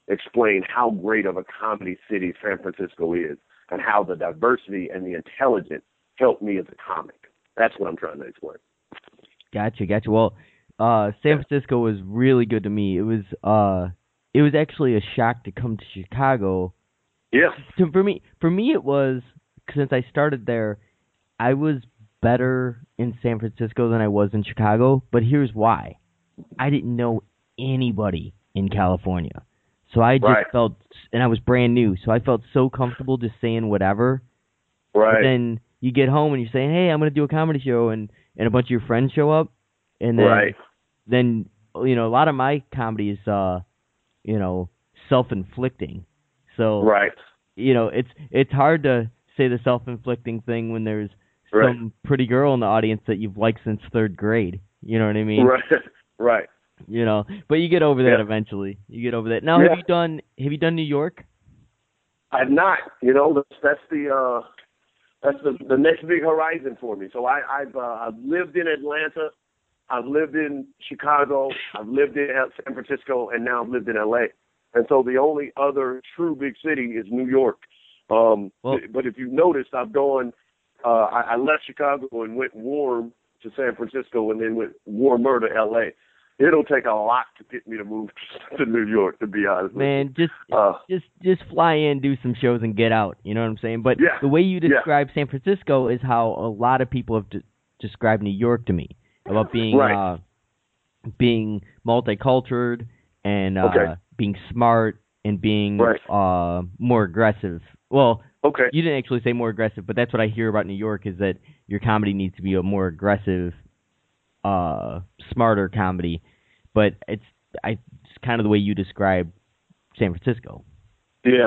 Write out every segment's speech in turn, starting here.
explain how great of a comedy city San Francisco is and how the diversity and the intelligence helped me as a comic. That's what I'm trying to explain. Gotcha. Well, San Francisco was really good to me. It was actually a shock to come to Chicago. Yeah. For me, it was, since I started there, I was better in San Francisco than I was in Chicago. But here's why: I didn't know anybody in California, so I just felt, and I was brand new, so I felt so comfortable just saying whatever. Right. But then you get home and you're saying, "Hey, I'm going to do a comedy show," and a bunch of your friends show up, and then a lot of my comedy is self-inflicting. So it's hard to say the self-inflicting thing when there's some pretty girl in the audience that you've liked since third grade. You know what I mean? Right. But you get over that eventually. You get over that. Now, have you done New York? I've not. That's the next big horizon for me. So I've lived in Atlanta, I've lived in Chicago, I've lived in San Francisco, and now I've lived in LA. And so the only other true big city is New York. But if you've noticed, I've gone. I left Chicago and went warm to San Francisco, and then went warmer to LA. It'll take a lot to get me to move to New York, to be honest. Man, just fly in, do some shows, and get out. You know what I'm saying? But the way you describe San Francisco is how a lot of people have described New York to me, about being being multicultural and being smart and being more aggressive. Well, you didn't actually say more aggressive, but that's what I hear about New York, is that your comedy needs to be a more aggressive, smarter comedy. But it's kind of the way you describe San Francisco. Yeah.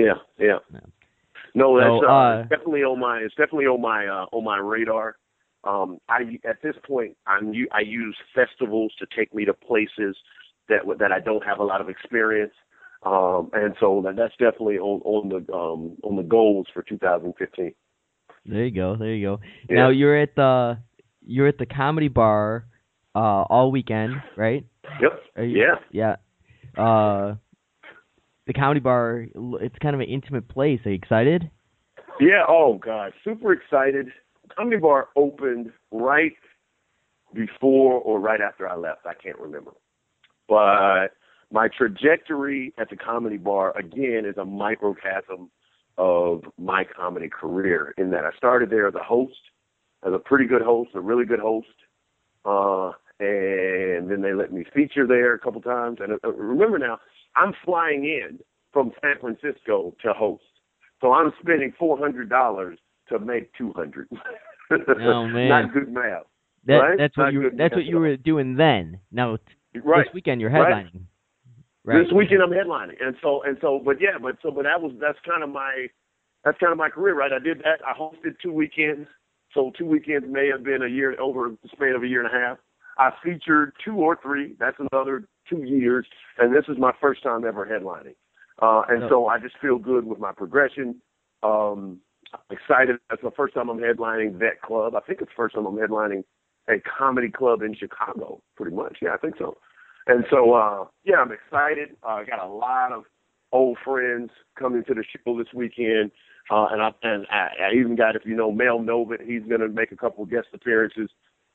No, that's definitely on my radar. At this point, I use festivals to take me to places that I don't have a lot of experience. And so that's definitely on the goals for 2015. There you go. Yeah. Now you're at the Comedy Bar all weekend, right? Yep. Yeah. The Comedy Bar, it's kind of an intimate place. Are you excited? Yeah. Oh God, super excited. Comedy Bar opened right before or right after I left. I can't remember, but my trajectory at the Comedy Bar, again, is a microcosm of my comedy career, in that I started there as a host, as a pretty good host, a really good host, and then they let me feature there a couple times. And remember now, I'm flying in from San Francisco to host, so I'm spending $400 to make $200. Oh man, not good math. That's what you were doing then. Now this weekend you're headlining. Right. This weekend I'm headlining, but that's kind of my career, right? I did that. I hosted 2 weekends, so 2 weekends may have been over the span of a year and a half. I featured 2 or 3. That's another 2 years, and this is my first time ever headlining, so I just feel good with my progression. I'm excited. That's the first time I'm headlining that club. I think it's the first time I'm headlining a comedy club in Chicago, pretty much. Yeah, I think so. And so, I'm excited. I got a lot of old friends coming to the show this weekend, and I even got, if you know, Mel Novit, he's going to make a couple of guest appearances,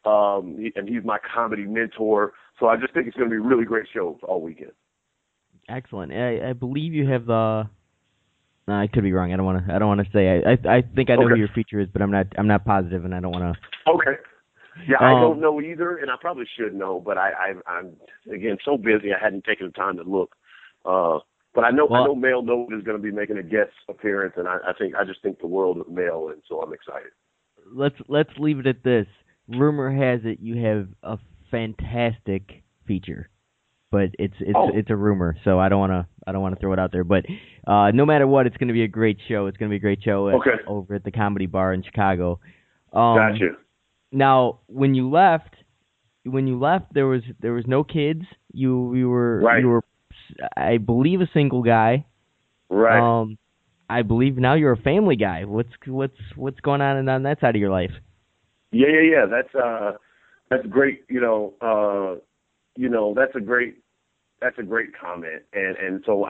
and he's my comedy mentor. So I just think it's going to be a really great show all weekend. Excellent. I believe you have the. No, I could be wrong. I don't want to say. I think I know who your feature is, but I'm not positive, and I don't want to. Okay. Yeah, I don't know either, and I probably should know, but I'm again so busy I hadn't taken the time to look. But I know Mel Novit is going to be making a guest appearance, and I just think the world of Mel, and so I'm excited. Let's leave it at this. Rumor has it you have a fantastic feature, but it's a rumor, so I don't want to throw it out there. But no matter what, it's going to be a great show. It's going to be a great show over at the Comedy Bar in Chicago. Gotcha. Now, when you left, there was no kids. You were, I believe, a single guy. Right. I believe now you're a family guy. What's going on that side of your life? Yeah. That's great. That's a great comment. And so